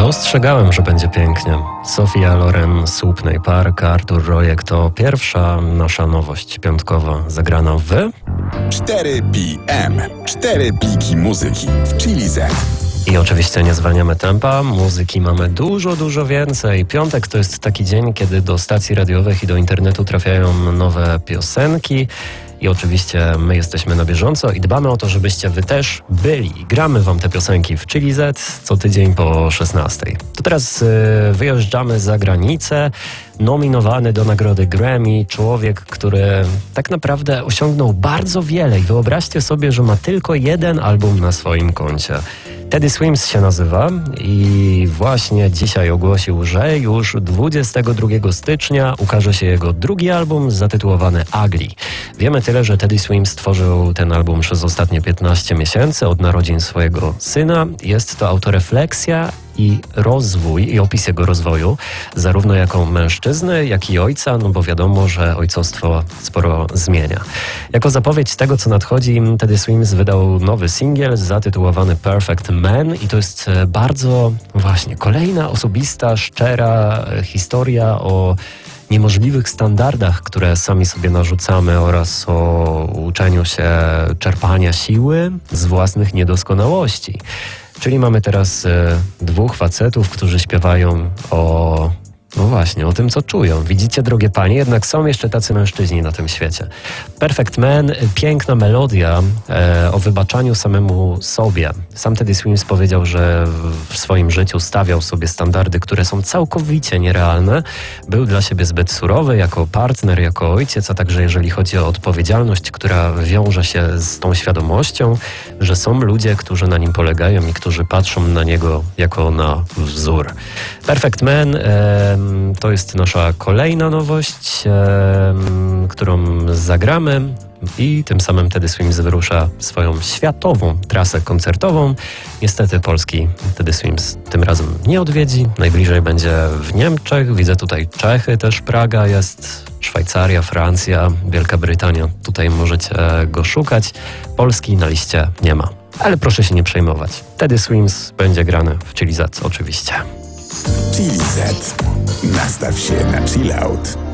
Ostrzegałem, że będzie pięknie. Sofia Loren, Słupnej Park, Artur Rojek to pierwsza nasza nowość piątkowa zagrana w 4 PM. 4 pliki muzyki w Chili Z. I oczywiście nie zwalniamy tempa, muzyki mamy dużo więcej. Piątek to jest taki dzień, kiedy do stacji radiowych i do internetu trafiają nowe piosenki. I oczywiście my jesteśmy na bieżąco i dbamy o to, żebyście wy też byli. Gramy wam te piosenki w Chili Z co tydzień po 16. To teraz wyjeżdżamy za granicę. Nominowany do nagrody Grammy, człowiek, który tak naprawdę osiągnął bardzo wiele i wyobraźcie sobie, że ma tylko jeden album na swoim koncie. Teddy Swims się nazywa i właśnie dzisiaj ogłosił, że już 22 stycznia ukaże się jego drugi album zatytułowany Ugly. Wiemy tyle, że Teddy Swims stworzył ten album przez ostatnie 15 miesięcy od narodzin swojego syna. Jest to autorefleksja i rozwój, i opis jego rozwoju, zarówno jako mężczyzny, jak i ojca, no bo wiadomo, że ojcostwo sporo zmienia. Jako zapowiedź tego, co nadchodzi, Teddy Swims wydał nowy singiel zatytułowany Perfect Man i to jest bardzo właśnie kolejna osobista, szczera historia o niemożliwych standardach, które sami sobie narzucamy oraz o uczeniu się czerpania siły z własnych niedoskonałości. Czyli mamy teraz dwóch facetów, którzy śpiewają o tym, co czują. Widzicie, drogie panie, jednak są jeszcze tacy mężczyźni na tym świecie. Perfect Man, piękna melodia o wybaczaniu samemu sobie. Sam Teddy Swims powiedział, że w swoim życiu stawiał sobie standardy, które są całkowicie nierealne. Był dla siebie zbyt surowy jako partner, jako ojciec, a także jeżeli chodzi o odpowiedzialność, która wiąże się z tą świadomością, że są ludzie, którzy na nim polegają i którzy patrzą na niego jako na wzór. Perfect Man to jest nasza kolejna nowość, którą zagramy i tym samym Teddy Swims wyrusza swoją światową trasę koncertową. Niestety Polski Teddy Swims tym razem nie odwiedzi. Najbliżej będzie w Niemczech. Widzę tutaj Czechy, też Praga jest, Szwajcaria, Francja, Wielka Brytania. Tutaj możecie go szukać. Polski na liście nie ma. Ale proszę się nie przejmować. Teddy Swims będzie grany w Chili Z oczywiście. Chili Z. Nastaw się na chill out.